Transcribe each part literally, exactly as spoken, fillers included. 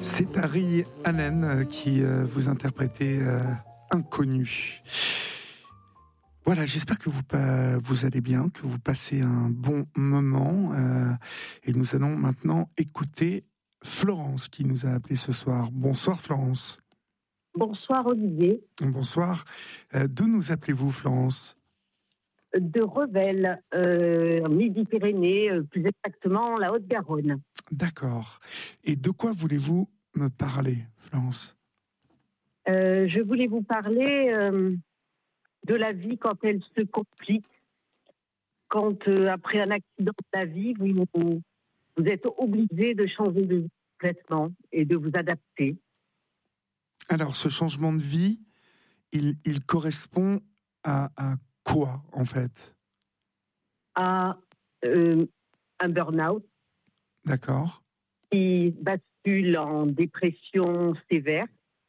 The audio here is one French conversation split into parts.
C'est Harry Allen qui euh, vous interprétait euh, Inconnu. Voilà, j'espère que vous, vous allez bien, que vous passez un bon moment. Euh, et nous allons maintenant écouter Florence qui nous a appelé ce soir. Bonsoir Florence. Bonsoir Olivier. Bonsoir. Euh, d'où nous appelez-vous Florence ? De Revel, euh, Midi-Pyrénées, euh, plus exactement la Haute-Garonne. D'accord. Et de quoi voulez-vous me parler, Florence ? euh, Je voulais vous parler euh, de la vie quand elle se complique, quand euh, après un accident de la vie, vous, vous êtes obligé de changer de vie complètement et de vous adapter. Alors, ce changement de vie, il, il correspond à, à quoi, en fait ? À euh, un burn-out. D'accord. Qui bascule en dépression sévère,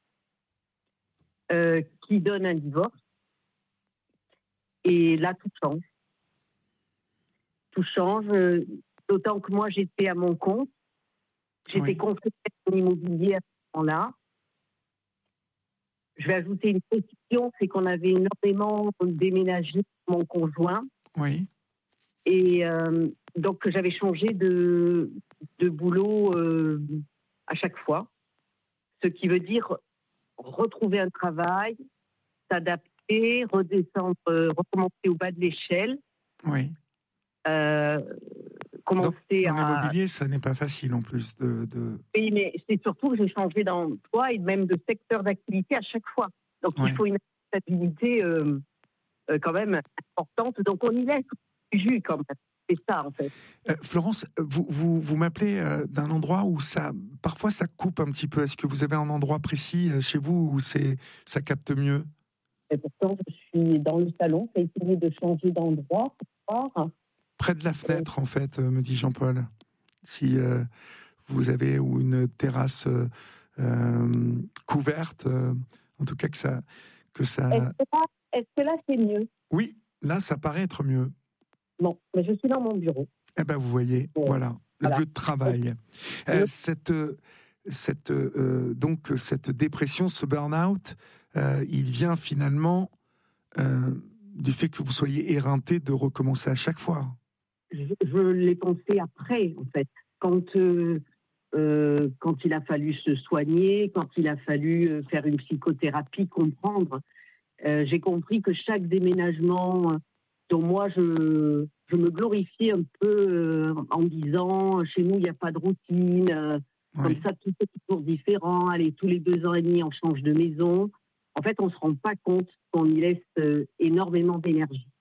euh, qui donne un divorce. Et là, tout change. Tout change, euh, d'autant que moi, j'étais à mon compte. J'étais Oui. conseillère en immobilier à ce moment-là. Je vais ajouter une précision, c'est qu'on avait énormément déménagé mon conjoint. Oui. Et euh, donc, j'avais changé de, de boulot euh, à chaque fois. Ce qui veut dire retrouver un travail, s'adapter, redescendre, euh, recommencer au bas de l'échelle. Oui. Euh, commencer dans, dans à... l'immobilier, ça n'est pas facile en plus de... de... Oui, mais c'est surtout que j'ai changé d'emploi et même de secteur d'activité à chaque fois. Donc, oui. Il faut une stabilité euh, euh, quand même importante. Donc, on y laisse du jus quand même. C'est ça, en fait. Euh, Florence, vous, vous, vous m'appelez euh, d'un endroit où ça, parfois ça coupe un petit peu. Est-ce que vous avez un endroit précis euh, chez vous où c'est, ça capte mieux ? Et pourtant, je suis dans le salon. J'ai essayé de changer d'endroit pour voir. Près de la fenêtre, en fait, euh, me dit Jean-Paul. Si euh, vous avez ou une terrasse euh, euh, couverte, euh, en tout cas que ça... Que ça... Est-ce que là, est-ce que là c'est mieux ? Oui, là, ça paraît être mieux. Bon, mais je suis dans mon bureau. Eh ben, vous voyez, ouais. voilà, le voilà. lieu de travail. Euh, cette, cette, euh, donc, cette dépression, ce burn-out, euh, il vient finalement euh, du fait que vous soyez éreinté de recommencer à chaque fois. Je, je l'ai pensé après, en fait. Quand, euh, euh, quand il a fallu se soigner, quand il a fallu faire une psychothérapie, comprendre, euh, j'ai compris que chaque déménagement dont moi, je, je me glorifiais un peu euh, en disant, chez nous, il n'y a pas de routine, euh, oui. Comme ça, tout est toujours différent. Allez, tous les deux ans et demi, on change de maison. En fait, on ne se rend pas compte qu'on y laisse euh, énormément d'énergie.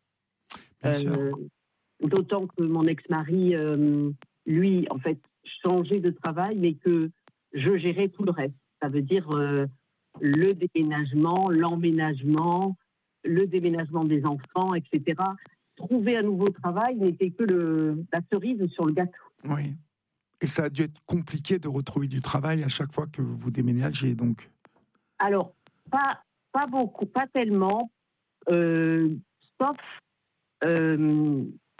Bien sûr. Euh, d'autant que mon ex-mari, euh, lui, en fait, changeait de travail, mais que je gérais tout le reste. Ça veut dire euh, le déménagement, l'emménagement, le déménagement des enfants, et cetera. Trouver un nouveau travail n'était que le, la cerise sur le gâteau. Oui. Et ça a dû être compliqué de retrouver du travail à chaque fois que vous déménagez, donc. Alors, pas, pas beaucoup, pas tellement, euh, sauf... Euh,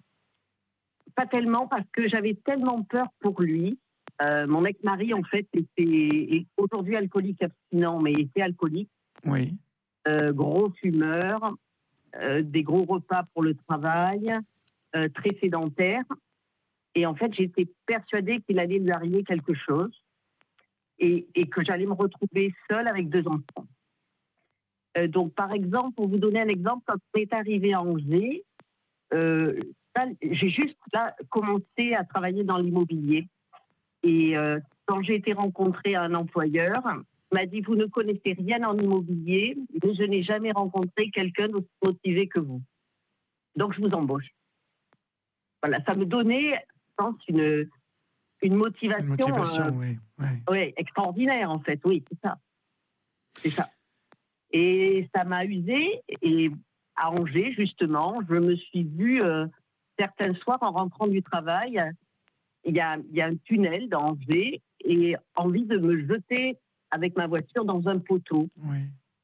pas tellement parce que j'avais tellement peur pour lui. Euh, mon ex-mari, en fait, était, est aujourd'hui alcoolique abstinent, mais était alcoolique. Oui. Euh, gros fumeur, euh, des gros repas pour le travail, euh, très sédentaire. Et en fait, j'étais persuadée qu'il allait lui arriver quelque chose et, et que j'allais me retrouver seule avec deux enfants. Euh, donc, par exemple, pour vous donner un exemple, quand on est arrivé à Angers, euh, là, j'ai juste là, commencé à travailler dans l'immobilier. Et euh, quand j'ai été rencontrée un employeur, il m'a dit « Vous ne connaissez rien en immobilier, mais je n'ai jamais rencontré quelqu'un d'aussi motivé que vous. Donc, je vous embauche. » Voilà, ça me donnait, je pense, une, une motivation, une motivation euh, oui, oui. Oui, extraordinaire, en fait. Oui, c'est ça. C'est ça. Et ça m'a usée. Et à Angers, justement, je me suis vue euh, certains soirs en rentrant du travail. Il y a, il y a un tunnel dans Angers et envie de me jeter avec ma voiture dans un poteau. Oui.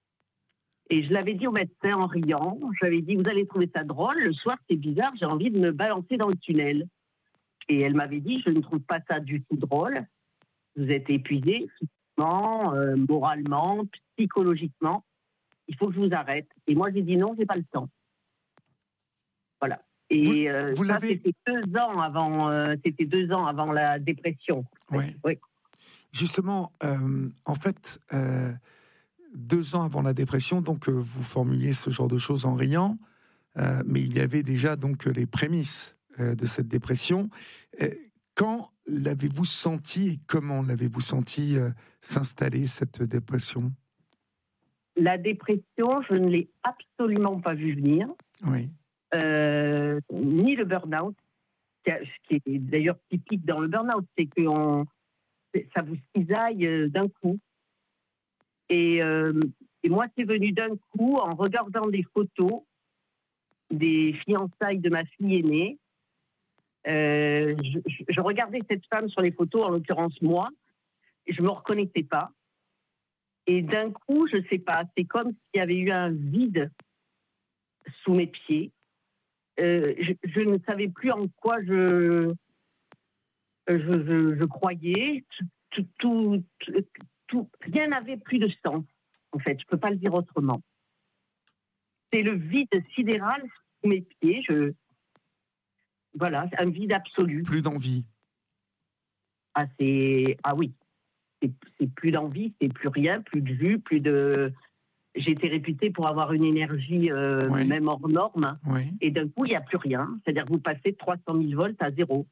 Et je l'avais dit au médecin en riant. J'avais dit, vous allez trouver ça drôle. Le soir, c'est bizarre, j'ai envie de me balancer dans le tunnel. Et elle m'avait dit, je ne trouve pas ça du tout drôle. Vous êtes épuisé physiquement, euh, moralement, psychologiquement. Il faut que je vous arrête. Et moi, j'ai dit non, j'ai pas le temps. Voilà. Et vous, euh, vous ça, l'avez... c'était deux ans avant. Euh, c'était deux ans avant la dépression. Oui. Oui. Justement, euh, en fait, euh, deux ans avant la dépression, donc euh, vous formuliez ce genre de choses en riant, euh, mais il y avait déjà donc les prémices euh, de cette dépression. Euh, quand l'avez-vous senti et comment l'avez-vous senti euh, s'installer cette dépression? La dépression, je ne l'ai absolument pas vue venir. Oui. Euh, ni le burn-out, ce qui est d'ailleurs typique dans le burn-out, c'est que on, ça vous cisaille d'un coup. Et, euh, et moi, c'est venu d'un coup en regardant des photos des fiançailles de ma fille aînée. Euh, je, je regardais cette femme sur les photos, en l'occurrence moi, et je ne me reconnaissais pas. Et d'un coup, je ne sais pas, c'est comme s'il y avait eu un vide sous mes pieds. Euh, je, je ne savais plus en quoi je, je, je, je croyais. Tout, tout, tout, tout, rien n'avait plus de sens, en fait. Je ne peux pas le dire autrement. C'est le vide sidéral sous mes pieds. Je, voilà, un vide absolu. Plus d'envie. Ah, c'est, ah oui, c'est, c'est plus d'envie, c'est plus rien, plus de vue, plus de... J'ai été réputée pour avoir une énergie euh, Oui. même hors norme. Oui. Et d'un coup, il n'y a plus rien. C'est-à-dire que vous passez de trois cent mille volts à zéro.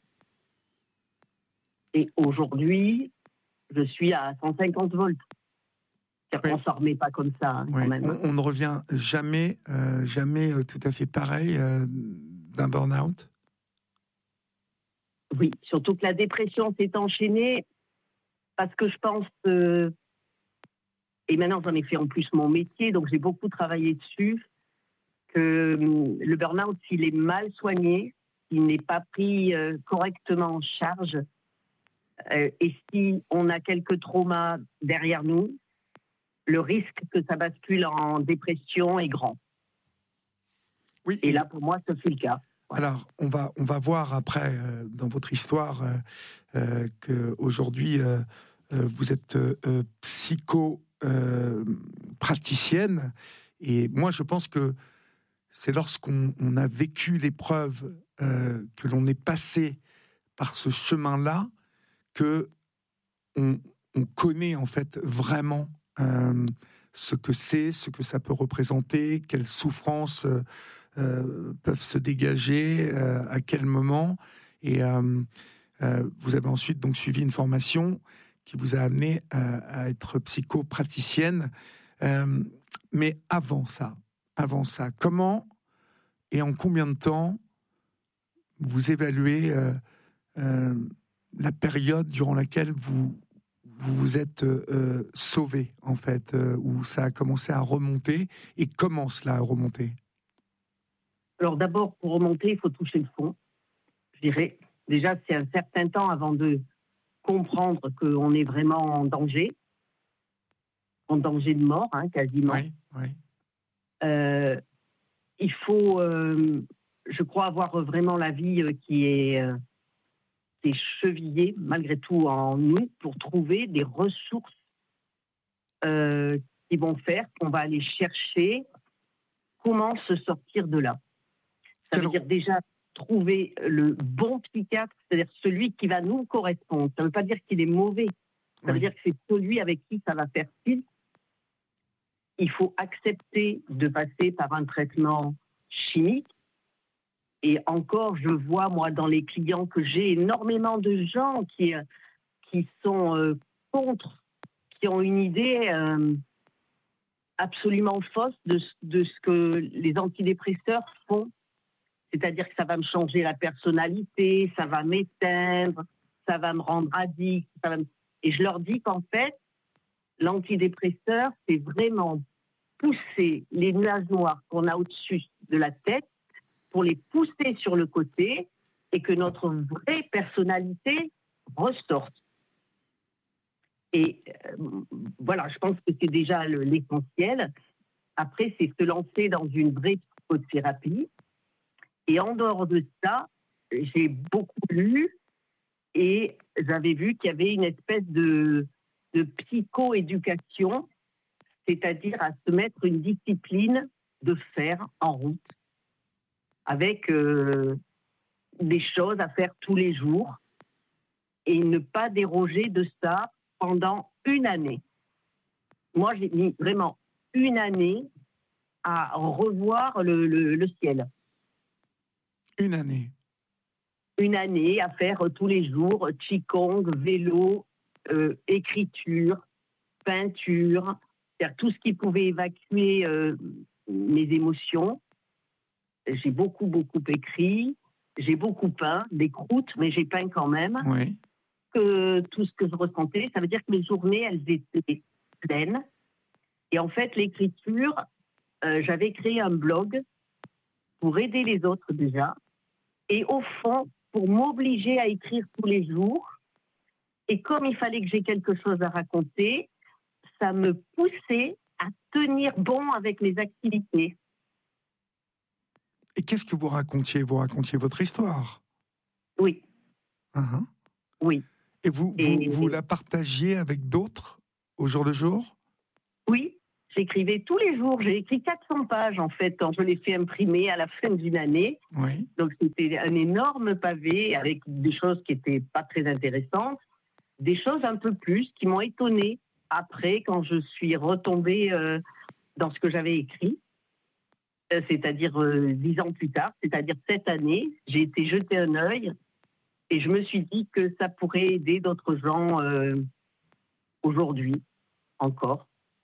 Et aujourd'hui, je suis à cent cinquante volts. C'est-à-dire oui. qu'on ne s'en remet pas comme ça, hein, oui. quand même. On, on ne revient jamais, euh, jamais euh, tout à fait pareil euh, d'un burn-out. Oui, surtout que la dépression s'est enchaînée parce que je pense... Euh, et maintenant, j'en ai fait en plus mon métier, donc j'ai beaucoup travaillé dessus, que le burn-out, s'il est mal soigné, s'il n'est pas pris euh, correctement en charge, euh, et si on a quelques traumas derrière nous, le risque que ça bascule en dépression est grand. Oui, et, et là, pour moi, ce fut le cas. Voilà. Alors, on va, on va voir après, euh, dans votre histoire, euh, euh, qu'aujourd'hui, euh, euh, vous êtes euh, psycho... Euh, praticienne, et moi je pense que c'est lorsqu'on on a vécu l'épreuve, euh, que l'on est passé par ce chemin-là, que on, on connaît en fait vraiment euh, ce que c'est, ce que ça peut représenter, quelles souffrances euh, euh, peuvent se dégager, euh, à quel moment, et euh, euh, vous avez ensuite donc suivi une formation qui vous a amené à, à être psychopraticienne. Euh, mais avant ça, avant ça, comment et en combien de temps vous évaluez euh, euh, la période durant laquelle vous vous, vous êtes euh, sauvé, en fait, euh, où ça a commencé à remonter, et comment cela a remonté? Alors d'abord, pour remonter, il faut toucher le fond. Je dirais, déjà, c'est un certain temps avant de comprendre qu'on est vraiment en danger, en danger de mort, hein, quasiment. Oui, oui. Euh, il faut, euh, je crois, avoir vraiment la vie qui est, euh, qui est chevillée, malgré tout, en nous, pour trouver des ressources euh, qui vont faire qu'on va aller chercher comment se sortir de là. Ça Quel... veut dire déjà trouver le bon psychiatre, c'est-à-dire celui qui va nous correspondre. Ça ne veut pas dire qu'il est mauvais. Ça oui. veut dire que c'est celui avec qui ça va faire tilt. Il faut accepter de passer par un traitement chimique. Et encore, je vois, moi, dans les clients que j'ai, énormément de gens qui, qui sont euh, contre, qui ont une idée euh, absolument fausse de, de ce que les antidépresseurs font. C'est-à-dire que ça va me changer la personnalité, ça va m'éteindre, ça va me rendre addict. Ça va me... Et je leur dis qu'en fait, l'antidépresseur, c'est vraiment pousser les nuages noirs qu'on a au-dessus de la tête pour les pousser sur le côté et que notre vraie personnalité ressorte. Et euh, voilà, je pense que c'est déjà le, l'essentiel. Après, c'est se lancer dans une vraie psychothérapie. Et en dehors de ça, j'ai beaucoup lu Et j'avais vu qu'il y avait une espèce de, de psycho-éducation, c'est-à-dire à se mettre une discipline de faire en route, avec euh, des choses à faire tous les jours, et ne pas déroger de ça pendant une année. Moi, j'ai mis vraiment une année à revoir le, le, le ciel. Une année. Une année à faire tous les jours qigong, vélo, euh, écriture, peinture, c'est-à-dire tout ce qui pouvait évacuer euh, mes émotions. J'ai beaucoup, beaucoup écrit, j'ai beaucoup peint, des croûtes, mais j'ai peint quand même. Oui. Que tout ce que je ressentais, ça veut dire que mes journées, elles étaient pleines. Et en fait, l'écriture, euh, j'avais créé un blog pour aider les autres déjà. Et au fond, pour m'obliger à écrire tous les jours. Et comme il fallait que j'ai quelque chose à raconter, ça me poussait à tenir bon avec mes activités. Et qu'est-ce que vous racontiez? Vous racontiez votre histoire? Oui. Uh-huh. Oui. Et vous, Et vous, vous la partagiez avec d'autres au jour le jour? Oui, j'écrivais tous les jours. J'ai écrit quatre cents pages, en fait, quand je l'ai fait imprimer à la fin d'une année. Oui. Donc, c'était un énorme pavé avec des choses qui n'étaient pas très intéressantes, des choses un peu plus qui m'ont étonnée après, quand je suis retombée euh, dans ce que j'avais écrit, euh, c'est-à-dire euh, dix ans plus tard, c'est-à-dire cette année, j'ai été jeter un œil et je me suis dit que ça pourrait aider d'autres gens euh, aujourd'hui encore.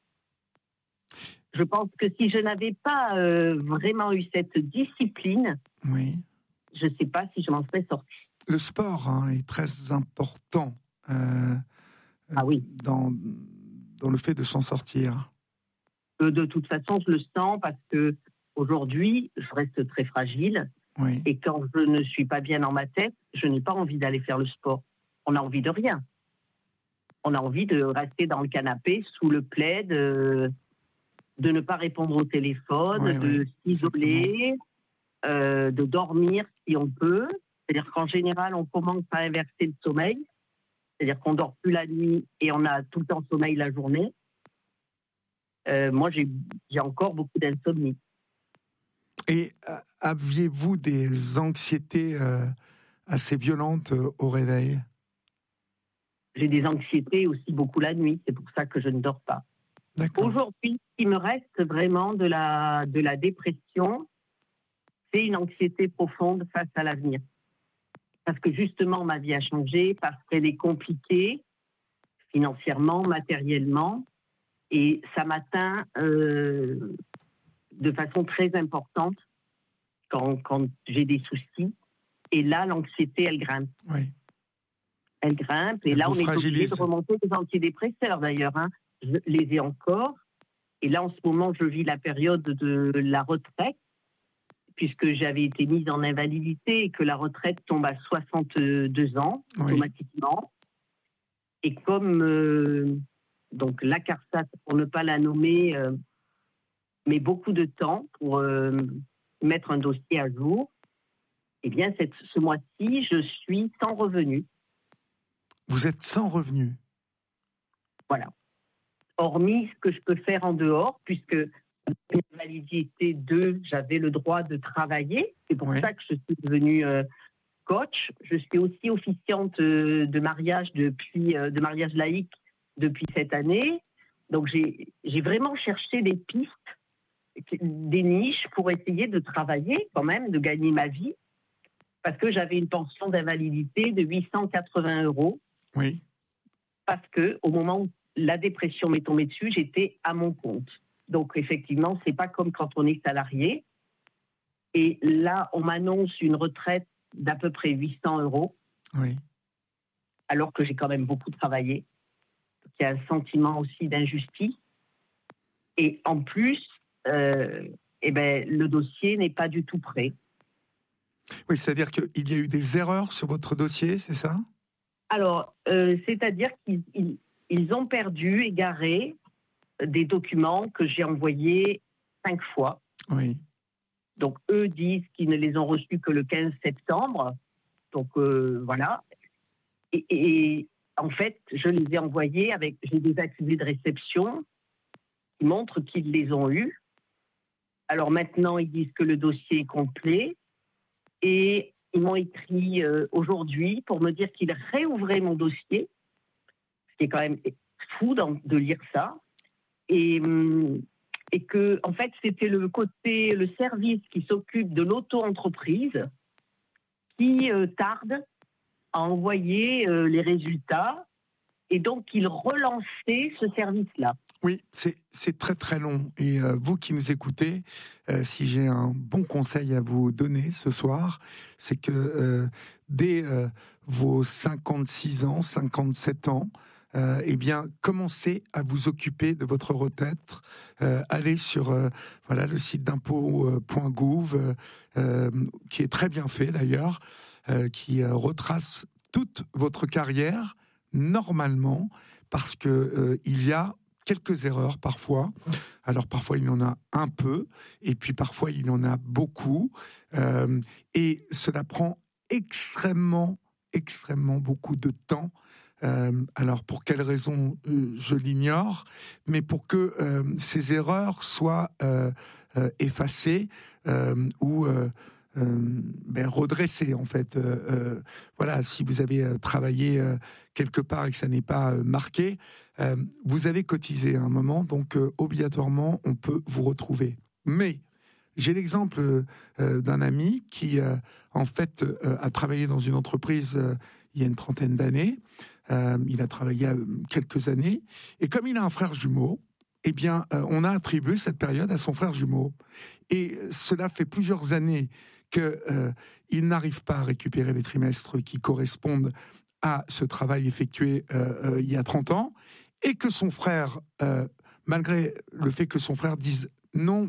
Je pense que si je n'avais pas euh, vraiment eu cette discipline, oui. je ne sais pas si je m'en serais sortie. Le sport hein, est très important euh, ah oui. dans, dans le fait de s'en sortir. Euh, de toute façon, je le sens parce que aujourd'hui, je reste très fragile. Oui. Et quand je ne suis pas bien dans ma tête, je n'ai pas envie d'aller faire le sport. On a envie de rien. On a envie de rester dans le canapé, sous le plaid, de, de ne pas répondre au téléphone, oui, de oui, s'isoler, euh, de dormir si on peut. C'est-à-dire qu'en général, on commence à inverser le sommeil. C'est-à-dire qu'on ne dort plus la nuit et on a tout le temps sommeil la journée. Euh, moi, j'ai, j'ai encore beaucoup d'insomnie. Et aviez-vous des anxiétés euh, assez violentes euh, au réveil? J'ai des anxiétés aussi beaucoup la nuit, c'est pour ça que je ne dors pas. D'accord. Aujourd'hui, il me reste vraiment de la, de la dépression, c'est une anxiété profonde face à l'avenir. Parce que justement, ma vie a changé, parce qu'elle est compliquée, financièrement, matériellement, et ça m'atteint euh, de façon très importante quand, quand j'ai des soucis. Et là, l'anxiété, elle grimpe. Oui. Elle grimpe. Et elle là, on fragilise. est obligé de remonter des antidépresseurs, d'ailleurs. Hein. Je les ai encore. Et là, en ce moment, je vis la période de la retraite, puisque j'avais été mise en invalidité et que la retraite tombe à soixante-deux ans, oui. automatiquement. Et comme euh, donc la CARSAT, pour ne pas la nommer, euh, met beaucoup de temps pour euh, mettre un dossier à jour, eh bien, cette, ce mois-ci, je suis sans revenu. Vous êtes sans revenu? Voilà. Hormis ce que je peux faire en dehors, puisque une validité deux, j'avais le droit de travailler. C'est pour oui. ça que je suis devenue euh, coach. Je suis aussi officiante euh, de mariage depuis euh, de mariage laïque depuis cette année. Donc j'ai, j'ai vraiment cherché des pistes, des niches pour essayer de travailler quand même, de gagner ma vie, parce que j'avais une pension d'invalidité de huit cent quatre-vingts euros. Oui. Parce que au moment où la dépression m'est tombée dessus, j'étais à mon compte. Donc, effectivement, c'est pas comme quand on est salarié. Et là, on m'annonce une retraite d'à peu près huit cents euros. Oui. Alors que j'ai quand même beaucoup travaillé. Il y a un sentiment aussi d'injustice. Et en plus, euh, eh ben, le dossier n'est pas du tout prêt. Oui, c'est-à-dire qu'il y a eu des erreurs sur votre dossier, c'est ça? Alors, euh, c'est-à-dire qu'ils ils, ils ont perdu, égaré, des documents que j'ai envoyés cinq fois. Oui. Donc, eux disent qu'ils ne les ont reçus que le quinze septembre. Donc, euh, voilà. Et, et en fait, je les ai envoyés avec, j'ai des accusés de réception qui montrent qu'ils les ont eus. Alors maintenant, ils disent que le dossier est complet et ils m'ont écrit euh, aujourd'hui pour me dire qu'ils réouvraient mon dossier, ce qui est quand même fou de lire ça, et, et que en fait c'était le côté, le service qui s'occupe de l'auto-entreprise qui euh, tarde à envoyer euh, les résultats, et donc ils relançaient ce service-là. Oui, c'est, c'est très très long. Et euh, vous qui nous écoutez, euh, si j'ai un bon conseil à vous donner ce soir, c'est que euh, dès euh, vos cinquante-six ans, cinquante-sept ans, euh, eh bien, commencez à vous occuper de votre retraite. Euh, allez sur euh, voilà, le site d'impôt point gouv, euh, euh, qui est très bien fait d'ailleurs, euh, qui euh, retrace toute votre carrière normalement, parce que euh, il y a quelques erreurs parfois. Alors parfois il y en a un peu, et puis parfois il y en a beaucoup, euh, et cela prend extrêmement, extrêmement beaucoup de temps. Euh, alors pour quelles raisons, euh, je l'ignore, mais pour que euh, ces erreurs soient euh, euh, effacées euh, ou euh, euh, ben, redressées en fait. Euh, euh, voilà, si vous avez euh, travaillé euh, quelque part et que ça n'est pas euh, marqué, Euh, vous avez cotisé à un moment, donc euh, obligatoirement, on peut vous retrouver. Mais j'ai l'exemple euh, d'un ami qui, euh, en fait, euh, a travaillé dans une entreprise euh, il y a une trentaine d'années. Euh, il a travaillé euh, quelques années. Et comme il a un frère jumeau, eh bien, euh, on a attribué cette période à son frère jumeau. Et cela fait plusieurs années qu'il euh, n'arrive pas à récupérer les trimestres qui correspondent à ce travail effectué euh, euh, il y a trente ans. Et que son frère, euh, malgré le fait que son frère dise non,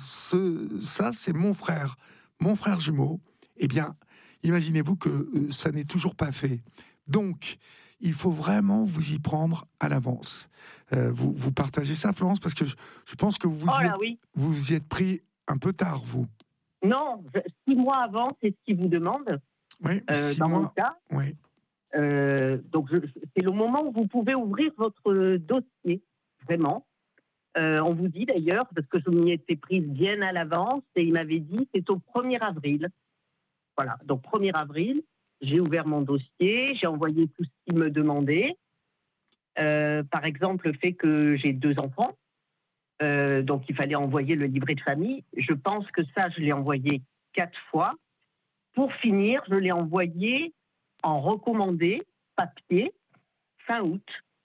ce, ça c'est mon frère, mon frère jumeau, eh bien, imaginez-vous que euh, ça n'est toujours pas fait. Donc, il faut vraiment vous y prendre à l'avance. Euh, vous, vous partagez ça, Florence, parce que je, je pense que vous vous, oh y là, êtes, oui. vous vous y êtes pris un peu tard, vous. Non, six mois avant, c'est ce qu'ils vous demandent. Oui, euh, six dans mois. mon cas. Oui. Euh, donc, je, c'est le moment où vous pouvez ouvrir votre dossier, vraiment. Euh, on vous dit d'ailleurs, parce que je m'y étais prise bien à l'avance, et il m'avait dit c'est au premier avril. Voilà, donc premier avril, j'ai ouvert mon dossier, j'ai envoyé tout ce qu'il me demandait. Euh, par exemple, le fait que j'ai deux enfants, euh, donc il fallait envoyer le livret de famille. Je pense que ça, je l'ai envoyé quatre fois. Pour finir, je l'ai envoyé en recommandé, papier, fin août,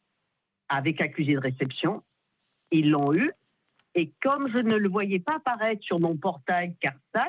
avec accusé de réception. Ils l'ont eu. Et comme je ne le voyais pas apparaître sur mon portail CARSAT,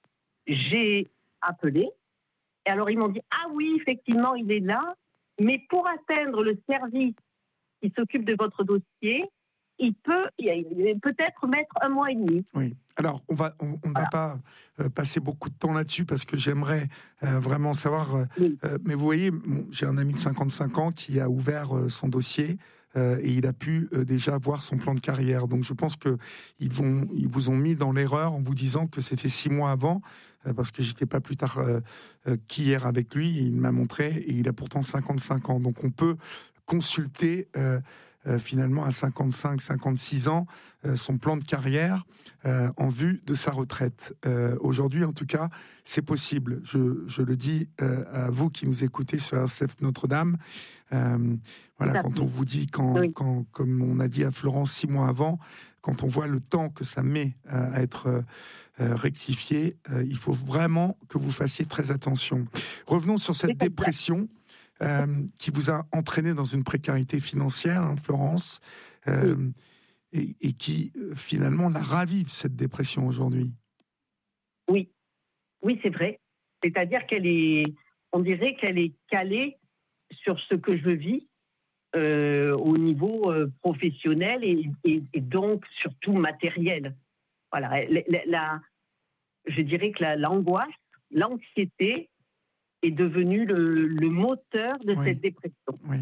j'ai appelé. Et alors, ils m'ont dit, ah oui, effectivement, il est là. Mais pour atteindre le service qui s'occupe de votre dossier, il peut il peut-être mettre un mois et demi. Oui. Alors, on va, on, on ne Voilà. va pas euh, passer beaucoup de temps là-dessus parce que j'aimerais euh, vraiment savoir. Euh, Oui. euh, mais vous voyez, bon, j'ai un ami de cinquante-cinq ans qui a ouvert euh, son dossier euh, et il a pu euh, déjà voir son plan de carrière. Donc, je pense que ils vont, ils vous ont mis dans l'erreur en vous disant que c'était six mois avant, euh, parce que j'étais pas plus tard euh, euh, qu'hier avec lui. Il m'a montré et il a pourtant cinquante-cinq ans. Donc, on peut consulter. Euh, Euh, finalement à cinquante-cinq, cinquante-six ans, euh, son plan de carrière euh, en vue de sa retraite. Euh, aujourd'hui, en tout cas, c'est possible. Je, je le dis euh, à vous qui nous écoutez sur R C F Notre-Dame. Euh, voilà, quand on vous dit, quand, Oui. quand, comme on a dit à Florence six mois avant, quand on voit le temps que ça met euh, à être euh, rectifié, euh, il faut vraiment que vous fassiez très attention. Revenons sur cette C'est dépression. Euh, qui vous a entraîné dans une précarité financière, hein, Florence, euh, oui. et, et qui euh, finalement la ravive, cette dépression aujourd'hui. Oui, oui, c'est vrai. C'est-à-dire qu'elle est, on dirait qu'elle est calée sur ce que je vis euh, au niveau euh, professionnel et, et, et donc surtout matériel. Voilà, la, la, la, je dirais que la, l'angoisse, l'anxiété est devenu le, le moteur de oui. cette dépression. Oui.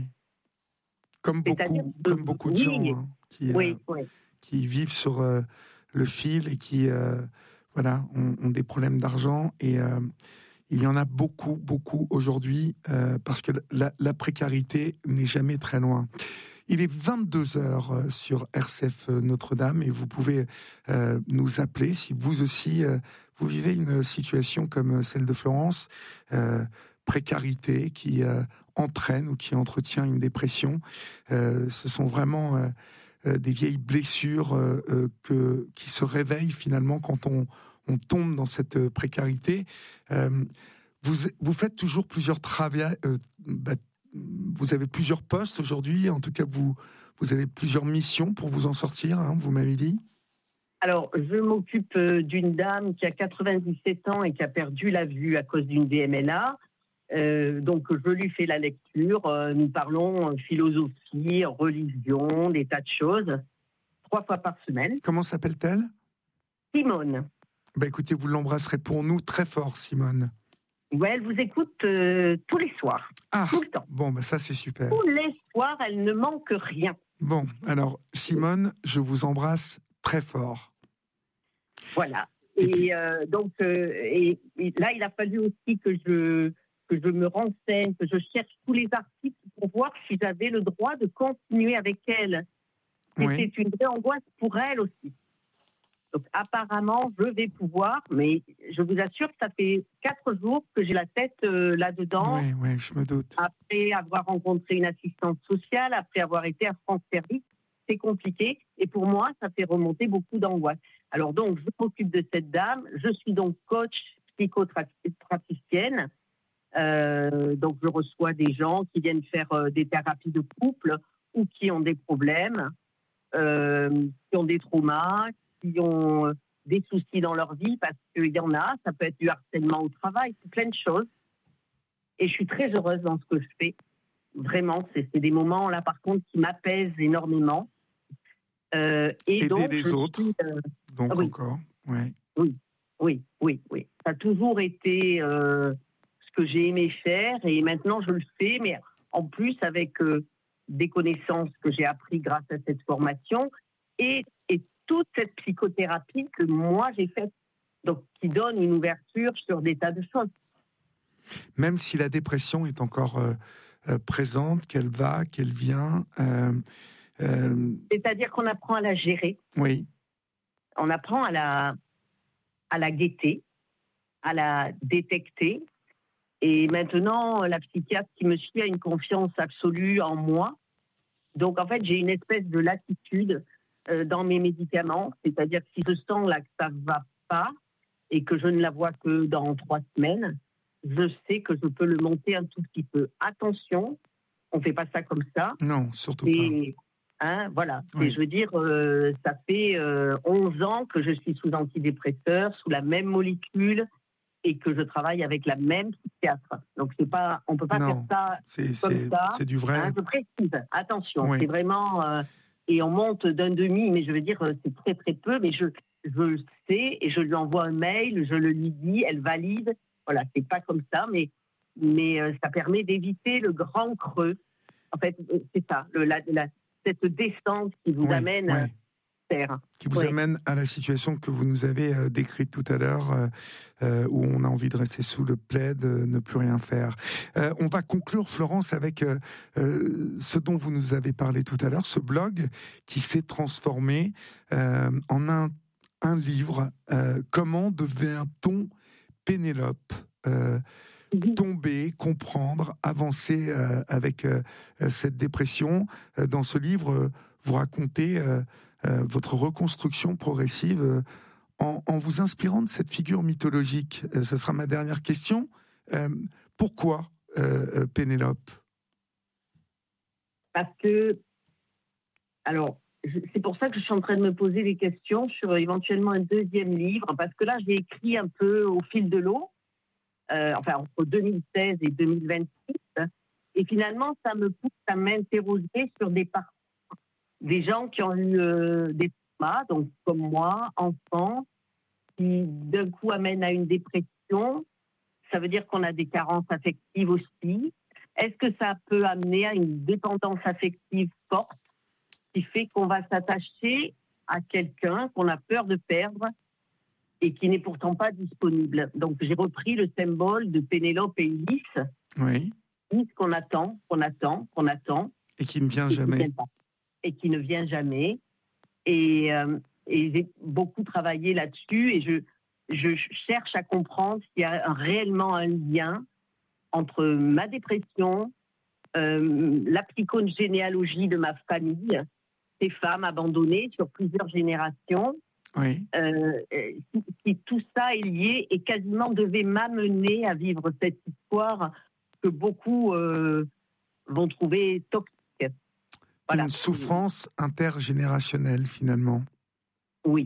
Comme beaucoup, que, comme beaucoup de oui, gens hein, qui, oui, euh, oui. qui vivent sur euh, le fil et qui euh, voilà, ont, ont des problèmes d'argent. Et euh, il y en a beaucoup, beaucoup aujourd'hui, euh, parce que la, la précarité n'est jamais très loin. Il est vingt-deux heures sur R C F Notre-Dame et vous pouvez euh, nous appeler si vous aussi, euh, vous vivez une situation comme celle de Florence, euh, précarité qui euh, entraîne ou qui entretient une dépression. Euh, ce sont vraiment euh, euh, des vieilles blessures euh, euh, que, qui se réveillent finalement quand on, on tombe dans cette précarité. Euh, vous, vous faites toujours plusieurs travaux. Euh, bah, vous avez plusieurs postes aujourd'hui, en tout cas vous, vous avez plusieurs missions pour vous en sortir, hein, vous m'avez dit. Alors, je m'occupe d'une dame qui a quatre-vingt-dix-sept ans et qui a perdu la vue à cause d'une D M L A. Euh, donc, je lui fais la lecture. Euh, nous parlons philosophie, religion, des tas de choses, trois fois par semaine. Comment s'appelle-t-elle ? Simone. Bah, écoutez, vous l'embrasserez pour nous très fort, Simone. Ouais, elle vous écoute euh, tous les soirs, ah, tout le temps. Bon, bah ça c'est super. Tous les soirs, elle ne manque rien. Bon, alors Simone, je vous embrasse très fort. Voilà. Et, et puis... euh, donc, euh, et, et là, il a fallu aussi que je, que je me renseigne, que je cherche tous les articles pour voir si j'avais le droit de continuer avec elle. C'était oui. une vraie angoisse pour elle aussi. Donc, apparemment, je vais pouvoir, mais je vous assure que ça fait quatre jours que j'ai la tête euh, là-dedans. Oui, oui, je me doute. Après avoir rencontré une assistante sociale, après avoir été à France Service, c'est compliqué. Et pour moi, ça fait remonter beaucoup d'angoisse. Alors donc, je m'occupe de cette dame. Je suis donc coach psychopraticienne. Euh, donc, je reçois des gens qui viennent faire euh, des thérapies de couple ou qui ont des problèmes, euh, qui ont des traumas, qui ont des soucis dans leur vie, parce qu'il y en a, ça peut être du harcèlement au travail, c'est plein de choses. Et je suis très heureuse dans ce que je fais. Vraiment, c'est, c'est des moments, là, par contre, qui m'apaisent énormément. Euh, et Aider donc, les autres, suis, euh, donc oui. encore, ouais. Oui, oui, oui, oui. Ça a toujours été euh, ce que j'ai aimé faire, et maintenant, je le fais, mais en plus, avec euh, des connaissances que j'ai apprises grâce à cette formation, et, et toute cette psychothérapie que moi j'ai faite, donc qui donne une ouverture sur des tas de choses. Même si la dépression est encore euh, euh, présente, qu'elle va, qu'elle vient. Euh, euh... C'est-à-dire qu'on apprend à la gérer. Oui. On apprend à la, à la guetter, à la détecter. Et maintenant, la psychiatre qui me suit a une confiance absolue en moi. Donc en fait, j'ai une espèce de latitude dans mes médicaments, c'est-à-dire que si je sens là que ça ne va pas et que je ne la vois que dans trois semaines, je sais que je peux le monter un tout petit peu. Attention, on ne fait pas ça comme ça. Non, surtout et, pas. Hein, voilà, oui. Et je veux dire, euh, ça fait euh, onze ans que je suis sous antidépresseur, sous la même molécule, et que je travaille avec la même psychiatre. Donc c'est pas, on ne peut pas non, faire ça c'est, comme c'est, ça. C'est du vrai. Hein, je précise, attention, oui. C'est vraiment... Euh, et on monte d'un demi, mais je veux dire, c'est très très peu, mais je, je le sais, et je lui envoie un mail, je le lui dis, elle valide. Voilà, c'est pas comme ça, mais, mais euh, ça permet d'éviter le grand creux. En fait, c'est ça, le, la, la, cette descente qui vous oui, amène... Oui. Euh, terre. Qui vous oui. amène à la situation que vous nous avez euh, décrite tout à l'heure, euh, euh, où on a envie de rester sous le plaid, euh, ne plus rien faire. Euh, on va conclure, Florence, avec euh, euh, ce dont vous nous avez parlé tout à l'heure, ce blog qui s'est transformé euh, en un, un livre. Euh, comment devient-on Pénélope euh, tomber, comprendre, avancer euh, avec euh, cette dépression. Euh, dans ce livre, euh, vous racontez euh, euh, votre reconstruction progressive euh, en, en vous inspirant de cette figure mythologique. Euh, ça sera ma dernière question. Euh, pourquoi euh, Pénélope ? Parce que, alors, c'est pour ça que je suis en train de me poser des questions sur éventuellement un deuxième livre, parce que là, j'ai écrit un peu au fil de l'eau. Euh, enfin entre deux mille seize et deux mille vingt-six, et finalement ça me pousse à m'interroger sur des parcours, des gens qui ont eu euh, des traumas, donc comme moi, enfants, qui d'un coup amènent à une dépression. Ça veut dire qu'on a des carences affectives aussi. Est-ce que ça peut amener à une dépendance affective forte qui fait qu'on va s'attacher à quelqu'un qu'on a peur de perdre et qui n'est pourtant pas disponible. Donc j'ai repris le symbole de Pénélope et Ulysse. Oui. Ulysse qu'on attend, qu'on attend, qu'on attend. Et qui ne vient et jamais. Qui vient pas, et qui ne vient jamais. Et, euh, et j'ai beaucoup travaillé là-dessus et je, je cherche à comprendre s'il y a un, réellement un lien entre ma dépression, euh, la psychogénéalogie de ma famille, ces femmes abandonnées sur plusieurs générations. Oui. Euh, si, si tout ça est lié et quasiment devait m'amener à vivre cette histoire que beaucoup euh, vont trouver toxique. Voilà. Une souffrance intergénérationnelle, finalement. Oui,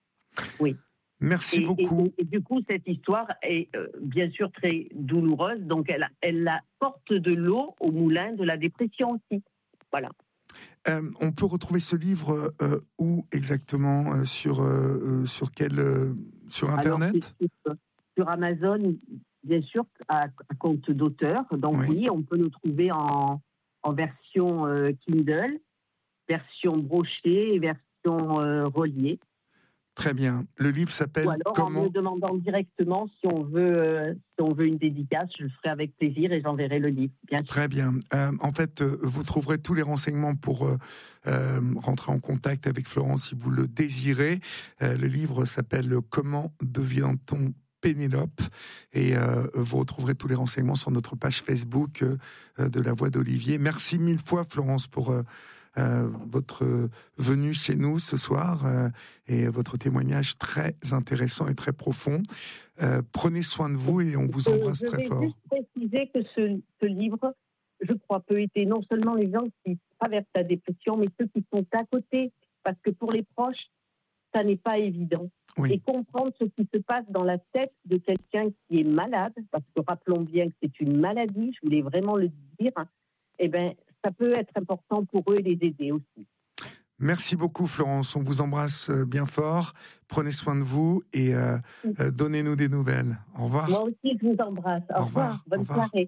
oui. Merci et, beaucoup. Et, et, et du coup, cette histoire est euh, bien sûr très douloureuse, donc elle, elle apporte de l'eau au moulin de la dépression aussi. Voilà. Euh, on peut retrouver ce livre euh, où exactement euh, sur, euh, sur quel euh, sur Internet? Alors, sur, sur Amazon, bien sûr, à, à compte d'auteur. Donc oui. oui, on peut le trouver en, en version euh, Kindle, version brochée et version euh, reliée. Très bien. Le livre s'appelle Ou alors comment... en me demandant directement si on veut, euh, si on veut une dédicace, je le ferai avec plaisir et j'enverrai le livre. Bien sûr. Très bien. Euh, en fait, euh, vous trouverez tous les renseignements pour euh, euh, rentrer en contact avec Florence si vous le désirez. Euh, le livre s'appelle « Comment devient-on Pénélope ?» et euh, vous retrouverez tous les renseignements sur notre page Facebook euh, de La Voix d'Olivier. Merci mille fois, Florence, pour... Euh, Euh, votre venue chez nous ce soir euh, et votre témoignage très intéressant et très profond. Euh, prenez soin de vous et on vous embrasse euh, très fort. Je vais juste préciser que ce, ce livre, je crois, peut aider non seulement les gens qui traversent la dépression, mais ceux qui sont à côté, parce que pour les proches, ça n'est pas évident. Oui. Et comprendre ce qui se passe dans la tête de quelqu'un qui est malade, parce que rappelons bien que c'est une maladie, je voulais vraiment le dire, eh bien, ça peut être important pour eux et les aider aussi. Merci beaucoup, Florence. On vous embrasse bien fort. Prenez soin de vous et euh, euh, donnez-nous des nouvelles. Au revoir. Moi aussi, je vous embrasse. Au, Au revoir. revoir. Bonne Au revoir. soirée.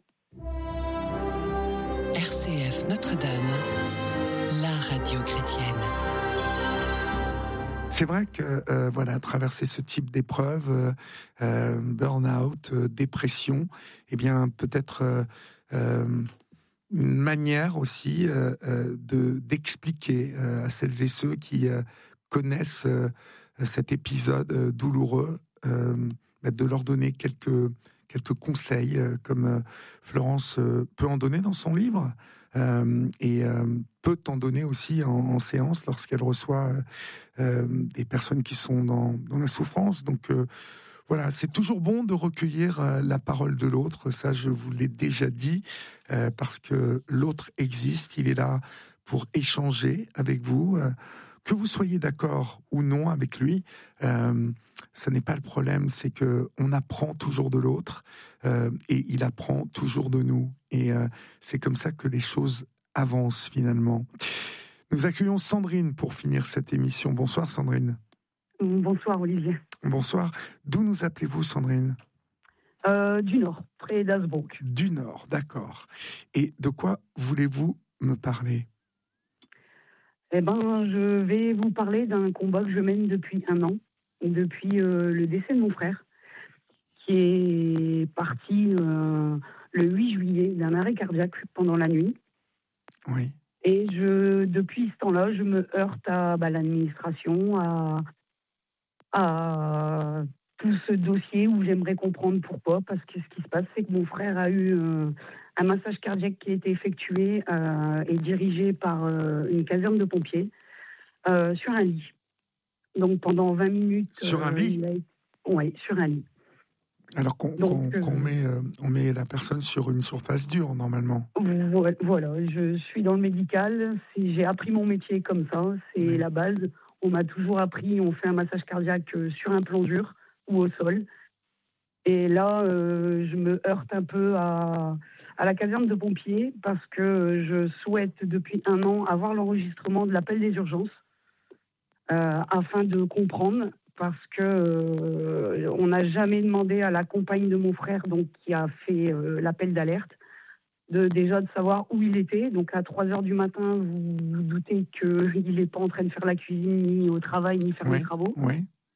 R C F Notre-Dame, la radio chrétienne. C'est vrai que euh, voilà, traverser ce type d'épreuve, euh, euh, burn-out, euh, dépression, eh bien peut-être euh, euh, une manière aussi euh, euh, de d'expliquer euh, à celles et ceux qui euh, connaissent euh, cet épisode euh, douloureux, euh, de leur donner quelques quelques conseils, euh, comme euh, Florence euh, peut en donner dans son livre, euh, et euh, peut en donner aussi en, en séance lorsqu'elle reçoit euh, euh, des personnes qui sont dans, dans la souffrance. Donc euh, voilà, c'est toujours bon de recueillir euh, la parole de l'autre, ça je vous l'ai déjà dit, euh, parce que l'autre existe, il est là pour échanger avec vous, euh, que vous soyez d'accord ou non avec lui, euh, ça n'est pas le problème, c'est que on apprend toujours de l'autre, euh, et il apprend toujours de nous, et euh, c'est comme ça que les choses avancent finalement. Nous accueillons Sandrine pour finir cette émission. Bonsoir Sandrine. Bonsoir Olivier. Bonsoir. D'où nous appelez-vous, Sandrine ? euh, Du Nord, près d'Hazebrouck. Du Nord, d'accord. Et de quoi voulez-vous me parler ? Eh ben, je vais vous parler d'un combat que je mène depuis un an, depuis euh, le décès de mon frère, qui est parti euh, le huit juillet d'un arrêt cardiaque pendant la nuit. Oui. Et je, depuis ce temps-là, je me heurte à bah, l'administration, à... à tout ce dossier où j'aimerais comprendre pourquoi, parce que ce qui se passe, c'est que mon frère a eu euh, un massage cardiaque qui a été effectué euh, et dirigé par euh, une caserne de pompiers euh, sur un lit. Donc pendant vingt minutes... Sur un euh, lit Oui, sur un lit. Alors qu'on, Donc, qu'on, qu'on met, euh, on met la personne sur une surface dure, normalement. Voilà, je suis dans le médical, c'est, j'ai appris mon métier comme ça, c'est oui. La base. On m'a toujours appris, on fait un massage cardiaque sur un plan dur ou au sol. Et là, euh, je me heurte un peu à, à la caserne de pompiers parce que je souhaite depuis un an avoir l'enregistrement de l'appel des urgences euh, afin de comprendre, parce que euh, on n'a jamais demandé à la compagne de mon frère, donc qui a fait euh, l'appel d'alerte, de déjà de savoir où il était. Donc à trois heures du matin, vous vous doutez qu'il n'est pas en train de faire la cuisine, ni au travail, ni faire oui, les travaux. Oui.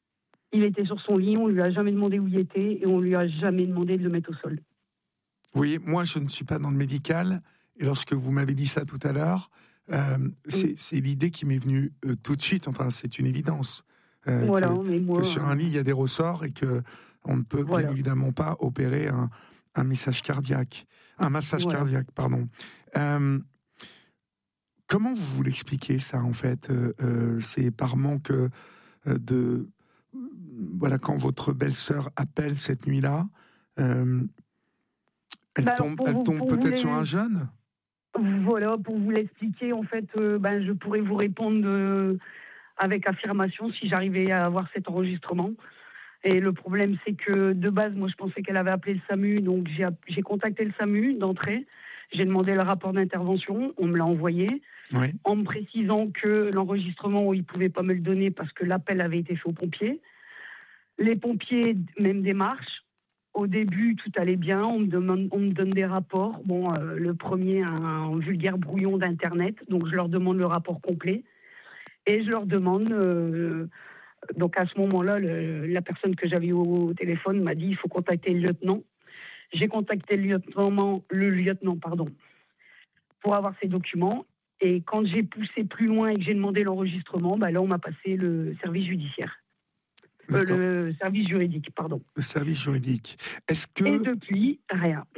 Il était sur son lit, on lui a jamais demandé où il était et on lui a jamais demandé de le mettre au sol. Vous voyez, moi, je ne suis pas dans le médical, et lorsque vous m'avez dit ça tout à l'heure, euh, c'est, c'est l'idée qui m'est venue euh, tout de suite. Enfin, c'est une évidence. Euh, Voilà, que, mais moi, que sur un lit, il y a des ressorts et que on ne peut Voilà. bien évidemment pas opérer un, un message cardiaque, un massage Voilà. cardiaque, pardon. Euh, comment vous vous l'expliquez ça, en fait euh, euh, C'est par manque euh, de... Voilà, quand votre belle-sœur appelle cette nuit-là, euh, elle Bah, tombe, pour elle vous- tombe pour peut-être vous sur les- un jeune. Voilà, pour vous l'expliquer, en fait, euh, ben, je pourrais vous répondre euh, avec affirmation si j'arrivais à avoir cet enregistrement. Et le problème, c'est que de base, moi, je pensais qu'elle avait appelé le SAMU, donc j'ai, app- j'ai contacté le SAMU d'entrée. J'ai demandé le rapport d'intervention, on me l'a envoyé, Oui. en me précisant que l'enregistrement, ils ne pouvaient pas me le donner parce que l'appel avait été fait aux pompiers. Les pompiers, même démarche. Au début, tout allait bien. On me, demande, on me donne des rapports. Bon, euh, le premier, un vulgaire brouillon d'Internet. Donc, je leur demande le rapport complet. Et je leur demande... Euh, donc, à ce moment-là, le, la personne que j'avais au, au téléphone m'a dit il faut contacter le lieutenant. J'ai contacté le lieutenant, le lieutenant pardon, pour avoir ces documents. Et quand j'ai poussé plus loin et que j'ai demandé l'enregistrement, bah là, on m'a passé le service judiciaire. Euh, D'accord. le service juridique, pardon. Le service juridique. Est-ce Et que depuis, rien.